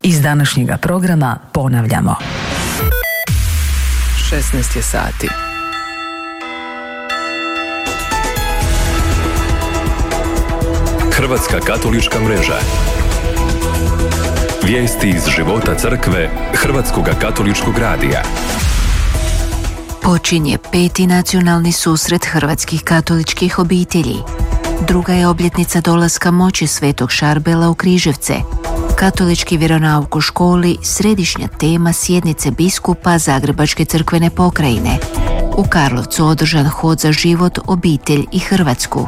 Iz današnjega programa ponavljamo. 16 je sati. Hrvatska katolička mreža. Vijesti iz života crkve Hrvatskog katoličkog radija. Počinje 5. nacionalni susret hrvatskih katoličkih obitelji. Druga je obljetnica dolaska moći Svetog Šarbela u Križevce. Katolički vjeronauk u školi, središnja tema sjednice biskupa Zagrebačke crkvene pokrajine. U Karlovcu održan hod za život, obitelj i Hrvatsku.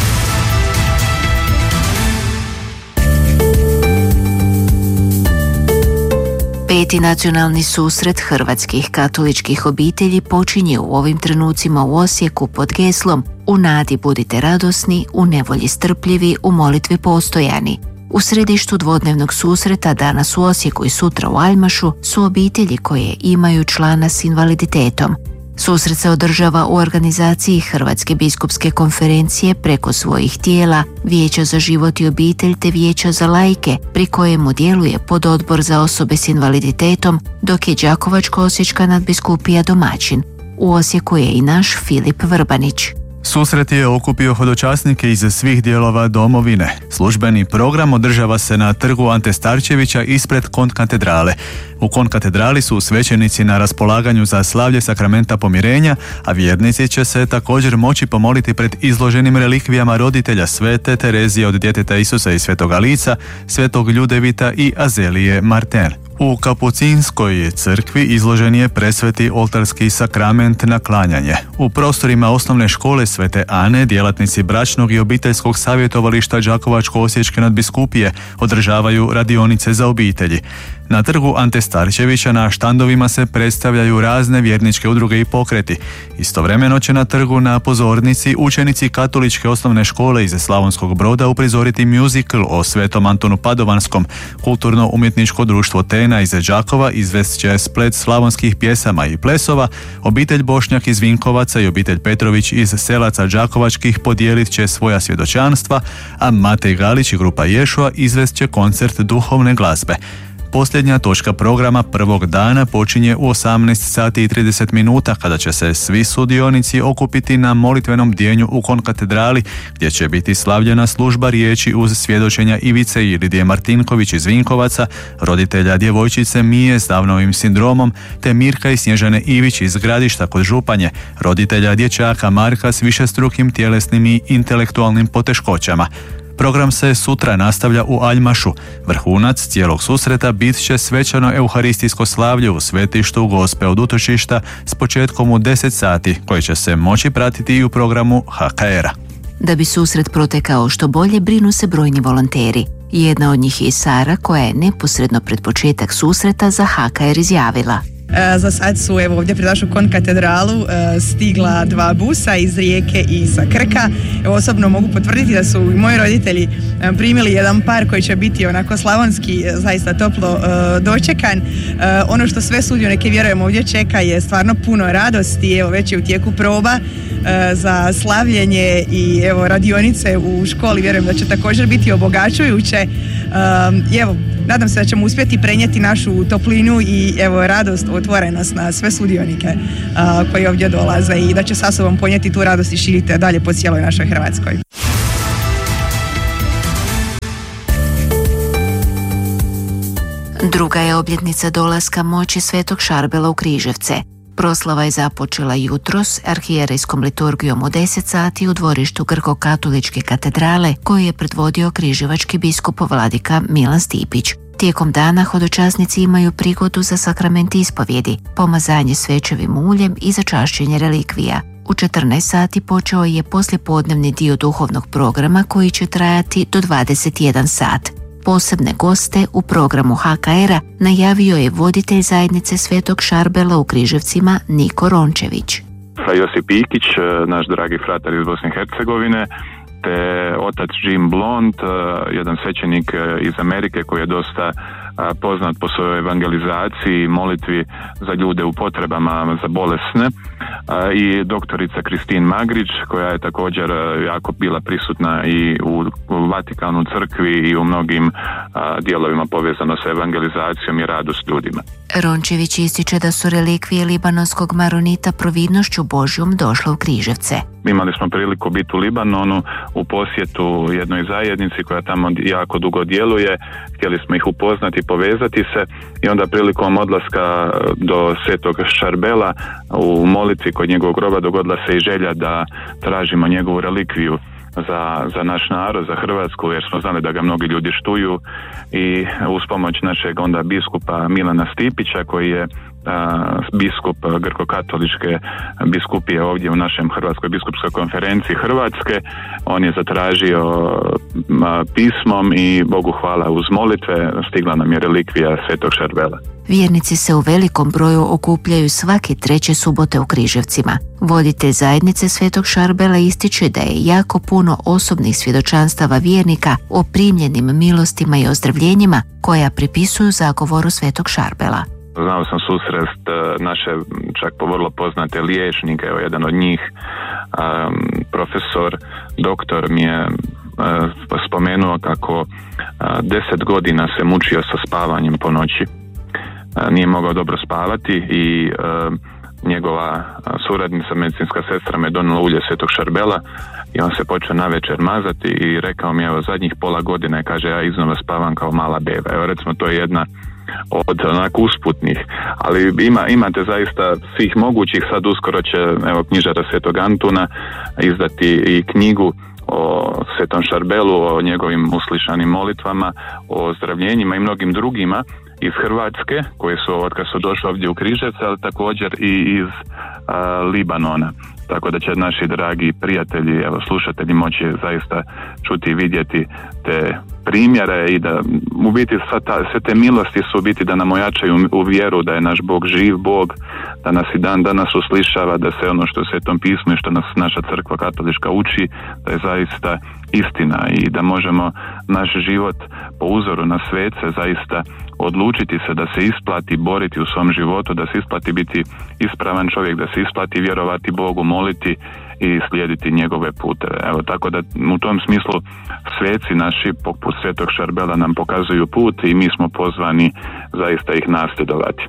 Peti nacionalni susret hrvatskih katoličkih obitelji počinje u ovim trenucima u Osijeku pod geslom "U nadi budite radosni, u nevolji strpljivi, u molitvi postojani". U središtu dvodnevnog susreta danas u Osijeku i sutra u Aljmašu su obitelji koje imaju člana s invaliditetom. Susret se održava u organizaciji Hrvatske biskupske konferencije preko svojih tijela, Vijeća za život i obitelj te Vijeća za laike, pri kojemu djeluje pododbor za osobe s invaliditetom, dok je Đakovačko-osječka nadbiskupija domaćin. U Osijeku je i naš Filip Vrbanić. Susret je okupio hodočasnike iz svih dijelova domovine. Službeni program održava se na trgu Ante Starčevića ispred kontkatedrale. U kontkatedrali su svećenici na raspolaganju za slavlje sakramenta pomirenja, a vjernici će se također moći pomoliti pred izloženim relikvijama roditelja Svete Terezije od djeteta Isusa i Svetoga Lica, Svetog Ljudevita i Azelije Marten. U Kapucinskoj crkvi izložen je presveti oltarski sakrament na klanjanje. U prostorima osnovne škole Svete Ane djelatnici bračnog i obiteljskog savjetovališta Đakovačko-osječke nadbiskupije održavaju radionice za obitelji. Na trgu Ante Starčevića na štandovima se predstavljaju razne vjerničke udruge i pokreti. Istovremeno će na trgu na pozornici učenici katoličke osnovne škole iz Slavonskog Broda uprizoriti musical o Svetom Antonu Padovanskom. Kulturno-umjetničko društvo Tena iz Đakova izvest će splet slavonskih pjesama i plesova, obitelj Bošnjak iz Vinkovaca i obitelj Petrović iz Selaca Đakovačkih podijelit će svoja svjedočanstva, a Matej Galić i grupa Ješua izvest će koncert duhovne glazbe. Posljednja točka programa prvog dana počinje u 18 sati i 30 minuta kada će se svi sudionici okupiti na molitvenom bdjenju u kontkatedrali gdje će biti slavljena služba riječi uz svjedočenja Ivice i Lidije Martinković iz Vinkovaca, roditelja djevojčice Mije s Downovim sindromom, te Mirka i Snježane Ivić iz Gradišta kod Županje, roditelja dječaka Marka s višestrukim tjelesnim i intelektualnim poteškoćama. Program se sutra nastavlja u Aljmašu. Vrhunac cijelog susreta bit će svečano euharistijsko slavlje u svetištu Gospe od utočišta s početkom u 10 sati, koje će se moći pratiti i u programu HKR-a. Da bi susret protekao što bolje, brinu se brojni volonteri. Jedna od njih je Sara, koja je neposredno pred početak susreta za HKR izjavila: Za sad su ovdje pred našu kontkatedralu stigla 2 busa iz Rijeke i sa Krka. Osobno mogu potvrditi da su i moji roditelji primili jedan par koji će biti onako slavonski, zaista toplo dočekan. Ono što sve sudionike, vjerujem, ovdje čeka je stvarno puno radosti. Već je u tijeku proba za slavljenje i radionice u školi, vjerujem da će također biti obogaćujuće. Nadam se da ćemo uspjeti prenijeti našu toplinu i radost, otvorenost na sve sudionike koji ovdje dolaze i da će sa sobom ponijeti tu radost i širiti dalje po cijeloj našoj Hrvatskoj. Druga je obljetnica dolaska moći Svetog Šarbela u Križevce. Proslava je započela jutros arhijerejskom liturgijom u 10 sati u dvorištu Grko-katoličke katedrale koju je predvodio križevački biskup vladika Milan Stipić. Tijekom dana hodočasnici imaju prigodu za sakrament ispovjedi, pomazanje svečevim uljem i začašćenje relikvija. U 14 sati počeo je poslijepodnevni dio duhovnog programa koji će trajati do 21 sat. Posebne goste u programu HKR-a najavio je voditelj zajednice Svetog Šarbela u Križevcima Niko Rončević. Josip Ikić, naš dragi fratar iz Bosne i Hercegovine, te otac Jim Blond, jedan svećenik iz Amerike koji je dosta poznat po svojoj evangelizaciji, molitvi za ljude u potrebama, za bolesne, i doktorica Kristin Magrić, koja je također jako bila prisutna i u Vatikanu, crkvi i u mnogim dijelovima povezano sa evangelizacijom i radu s ljudima. Rončević ističe da su relikvije libanonskog maronita providnošću Božjom došle u Križevce. Imali smo priliku biti u Libanonu u posjetu jednoj zajednici koja tamo jako dugo djeluje. Htjeli smo ih upoznati, povezati se, i onda prilikom odlaska do Svetog Šarbela u molitvi kod njegovog groba dogodila se i želja da tražimo njegovu relikviju za naš narod, za Hrvatsku, jer smo znali da ga mnogi ljudi štuju, i uz pomoć našeg onda biskupa Milana Stipića, koji je biskup grko-katoličke biskupije ovdje u našem Hrvatskoj biskupskoj konferenciji Hrvatske, on je zatražio pismom i Bogu hvala uz molitve stigla nam je relikvija Svetog Šarbela. Vjernici se u velikom broju okupljaju svake 3. subote u Križevcima. Voditelj zajednice Svetog Šarbela ističe da je jako puno osobnih svjedočanstava vjernika o primljenim milostima i ozdravljenjima koja pripisuju zagovoru Svetog Šarbela. Znao sam susrest naše čak vrlo poznate liječnike, evo jedan od njih, profesor, doktor, mi je spomenuo kako 10 godina se mučio sa spavanjem po noći. Nije mogao dobro spavati i njegova suradnica, medicinska sestra, me donijela ulje Svetog Šarbela i on se počeo navečer mazati i rekao mi, evo, zadnjih pola godine, kaže, ja iznova spavam kao mala beba. Evo, recimo, to je jedna od onako usputnih, ali imate zaista svih mogućih. Sad uskoro će, evo, knjižara Svetog Antuna izdati i knjigu o Svetom Šarbelu, o njegovim uslišanim molitvama, o ozdravljenjima i mnogim drugima iz Hrvatske, koji su od kad su došli ovdje u Križevce, ali također i iz Libanona. Tako da će naši dragi prijatelji, evo, slušatelji, moći zaista čuti i vidjeti te primjere i da u biti sve te milosti su u biti da nam ojačaju u vjeru da je naš Bog živ Bog, da nas i dan danas uslišava, da se ono što je u Svetom pismu i što nas naša crkva katolička uči, da je zaista istina i da možemo naš život po uzoru na svece zaista odlučiti se da se isplati boriti u svom životu, da se isplati biti ispravan čovjek, da se isplati vjerovati Bogu, moliti i slijediti njegove puteve. Evo, tako da u tom smislu sveci naši poput Svetog Šarbela nam pokazuju put i mi smo pozvani zaista ih nasljedovati.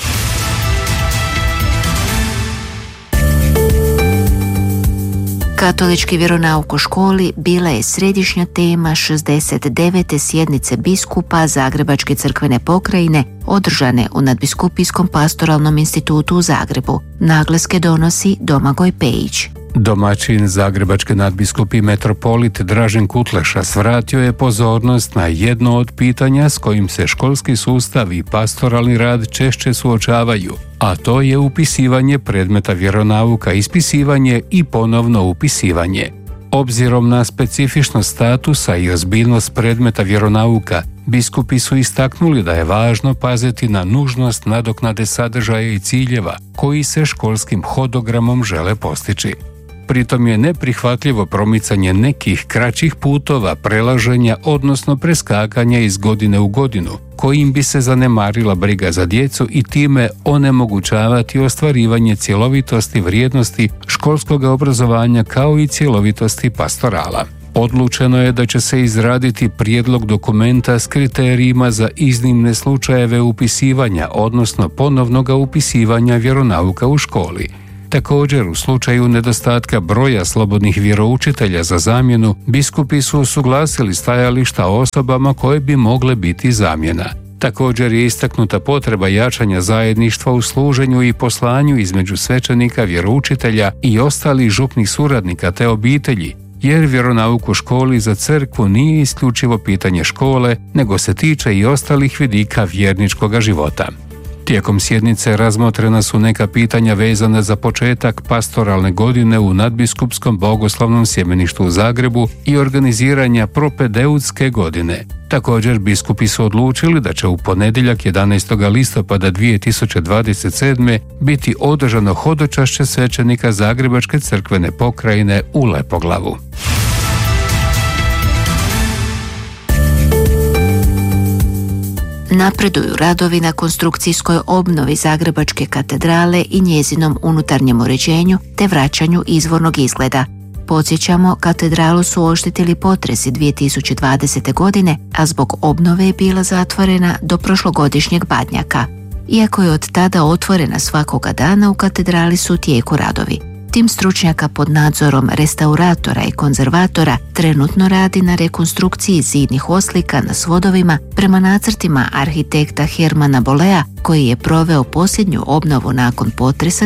Katolički vjeronauk u školi bila je središnja tema 69. sjednice biskupa Zagrebačke crkvene pokrajine održane u Nadbiskupijskom pastoralnom institutu u Zagrebu. Naglaske donosi Domagoj Pejić. Domaćin Zagrebačke nadbiskupi metropolit Dražen Kutleša svratio je pozornost na jedno od pitanja s kojim se školski sustav i pastoralni rad češće suočavaju, a to je upisivanje predmeta vjeronauka, ispisivanje i ponovno upisivanje. Obzirom na specifičnost statusa i ozbiljnost predmeta vjeronauka, biskupi su istaknuli da je važno paziti na nužnost nadoknade sadržaja i ciljeva koji se školskim hodogramom žele postići. Pritom je neprihvatljivo promicanje nekih kraćih putova, prelaženja, odnosno preskakanja iz godine u godinu, kojim bi se zanemarila briga za djecu i time onemogućavati ostvarivanje cjelovitosti vrijednosti školskog obrazovanja kao i cjelovitosti pastorala. Odlučeno je da će se izraditi prijedlog dokumenta s kriterijima za iznimne slučajeve upisivanja, odnosno ponovnoga upisivanja vjeronauka u školi. Također, u slučaju nedostatka broja slobodnih vjeroučitelja za zamjenu, biskupi su usuglasili stajališta o osobama koje bi mogle biti zamjena. Također je istaknuta potreba jačanja zajedništva u služenju i poslanju između svećenika, vjeroučitelja i ostalih župnih suradnika te obitelji, jer vjeronauk u školi za crkvu nije isključivo pitanje škole, nego se tiče i ostalih vidika vjerničkoga života. Tijekom sjednice razmotrena su neka pitanja vezana za početak pastoralne godine u Nadbiskupskom bogoslovnom sjemeništu u Zagrebu i organiziranja propedeutske godine. Također, biskupi su odlučili da će u ponedjeljak 11. listopada 2027. biti održano hodočašće svećenika Zagrebačke crkvene pokrajine u Lepoglavu. Napreduju radovi na konstrukcijskoj obnovi Zagrebačke katedrale i njezinom unutarnjem uređenju te vraćanju izvornog izgleda. Podsjećamo, katedralu su oštetili potresi 2020. godine, a zbog obnove je bila zatvorena do prošlogodišnjeg badnjaka. Iako je od tada otvorena svakoga dana, u katedrali su u tijeku radovi. Tim stručnjaka pod nadzorom restauratora i konzervatora trenutno radi na rekonstrukciji zidnih oslika na svodovima prema nacrtima arhitekta Hermana Bolea, koji je proveo posljednju obnovu nakon potresa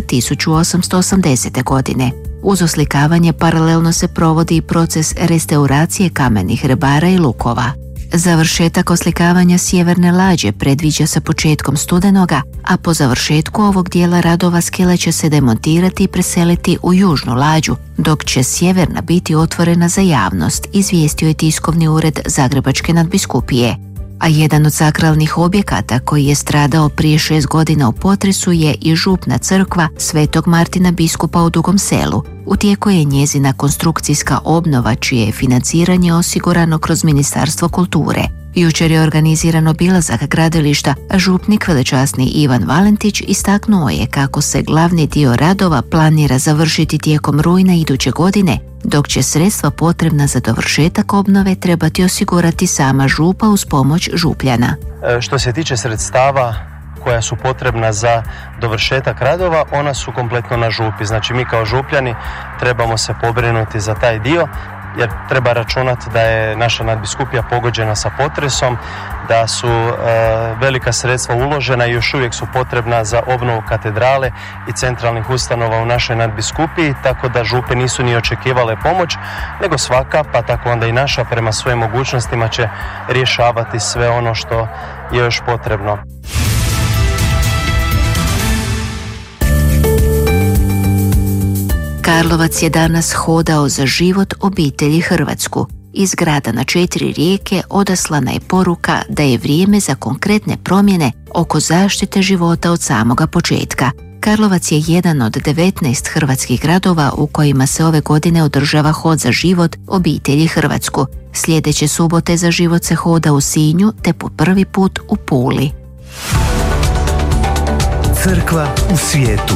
1880. godine. Uz oslikavanje paralelno se provodi i proces restauracije kamenih rebara i lukova. Završetak oslikavanja sjeverne lađe predviđa se početkom studenoga, a po završetku ovog dijela radova skele će se demontirati i preseliti u južnu lađu, dok će sjeverna biti otvorena za javnost, izvijestio je tiskovni ured Zagrebačke nadbiskupije. A jedan od sakralnih objekata koji je stradao prije 6 godina u potresu je i župna crkva Svetog Martina biskupa u Dugom Selu. U tijeku je njezina konstrukcijska obnova, čije je financiranje osigurano kroz Ministarstvo kulture. Jučer je organiziran obilazak gradilišta, a župnik velečasni Ivan Valentić istaknuo je kako se glavni dio radova planira završiti tijekom rujna iduće godine, dok će sredstva potrebna za dovršetak obnove trebati osigurati sama župa uz pomoć župljana. Što se tiče sredstava koja su potrebna za dovršetak radova, ona su kompletno na župi. Znači mi kao župljani trebamo se pobrinuti za taj dio, jer treba računati da je naša nadbiskupija pogođena sa potresom, da su velika sredstva uložena i još uvijek su potrebna za obnovu katedrale i centralnih ustanova u našoj nadbiskupiji, tako da župe nisu ni očekivale pomoć, nego svaka, pa tako onda i naša, prema svojim mogućnostima će rješavati sve ono što je još potrebno. Karlovac je danas hodao za život obitelji Hrvatsku. Iz grada na 4 rijeke odaslana je poruka da je vrijeme za konkretne promjene oko zaštite života od samoga početka. Karlovac je jedan od 19 hrvatskih gradova u kojima se ove godine održava hod za život obitelji Hrvatsku. Sljedeće subote za život se hoda u Sinju te po prvi put u Puli. Crkva u svijetu.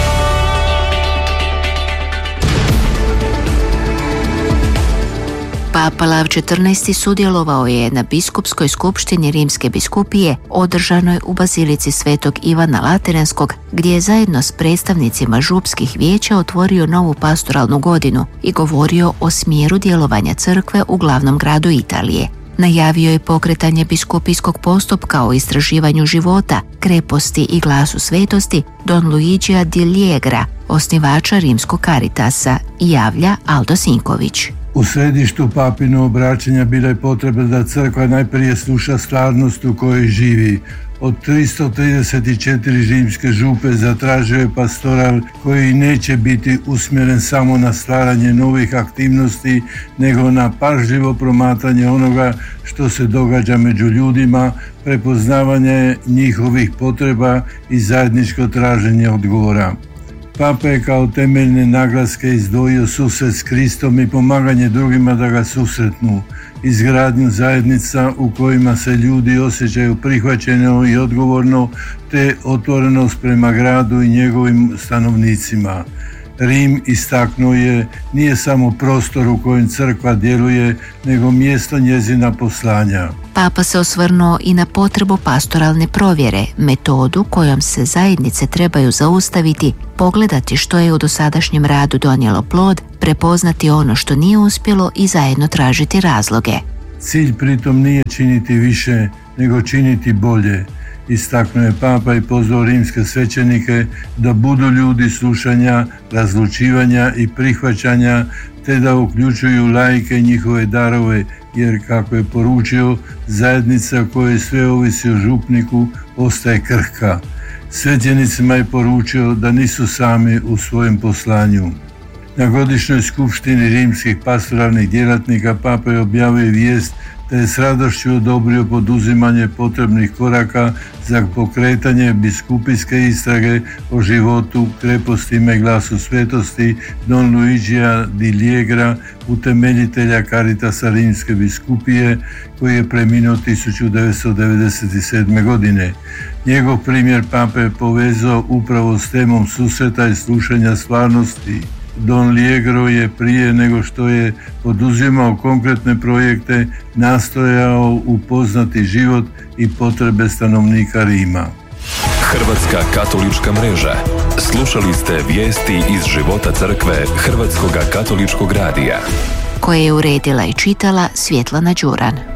Papa Lav XIV. Sudjelovao je na biskupskoj skupštini Rimske biskupije održanoj u Bazilici Svetog Ivana Lateranskog, gdje je zajedno s predstavnicima župskih vijeća otvorio novu pastoralnu godinu i govorio o smjeru djelovanja crkve u glavnom gradu Italije. Najavio je pokretanje biskupijskog postupka o istraživanju života, kreposti i glasu svetosti Don Luigija di Liegra, osnivača Rimskog Caritasa, javlja Aldo Sinković. U središtu papino obraćanja bila je potreba da crkva najprije sluša stvarnost u kojoj živi. Od 334 rimske župe zatražio je pastoral koji neće biti usmjeren samo na stvaranje novih aktivnosti, nego na pažljivo promatranje onoga što se događa među ljudima, prepoznavanje njihovih potreba i zajedničko traženje odgovora. Papa je kao temeljne naglaske izdvojio susret s Kristom i pomaganje drugima da ga susretnu, izgradnju zajednica u kojima se ljudi osjećaju prihvaćeno i odgovorno, te otvorenost prema gradu i njegovim stanovnicima. Rim, istaknuo je, nije samo prostor u kojem crkva djeluje, nego mjesto njezina poslanja. Papa se osvrnuo i na potrebu pastoralne provjere, metodu kojom se zajednice trebaju zaustaviti, pogledati što je u dosadašnjem radu donijelo plod, prepoznati ono što nije uspjelo i zajedno tražiti razloge. Cilj pritom nije činiti više, nego činiti bolje. Istaknuo je Papa i pozvao rimske svećenike da budu ljudi slušanja, razlučivanja i prihvaćanja, te da uključuju laike i njihove darove, jer, kako je poručio, zajednica u kojoj sve ovisi o župniku ostaje krhka. Svećenicima je poručio da nisu sami u svojem poslanju. Na godišnjoj skupštini rimskih pastoralnih djelatnika papa je objavio vijest da je s radošću odobrio poduzimanje potrebnih koraka za pokretanje biskupijske istrage o životu, krepostima i glasu svetosti Don Luigija di Liegra, utemeljitelja Caritasa Rimske biskupije, koji je preminuo 1997. godine. Njegov primjer pape je povezao upravo s temom susreta i slušanja stvarnosti. Don Liegro je prije nego što je poduzimao konkretne projekte nastojao upoznati život i potrebe stanovnika Rima. Hrvatska katolička mreža. Slušali ste vijesti iz života crkve Hrvatskoga katoličkog radija, koje je uredila i čitala Svjetlana Đuran.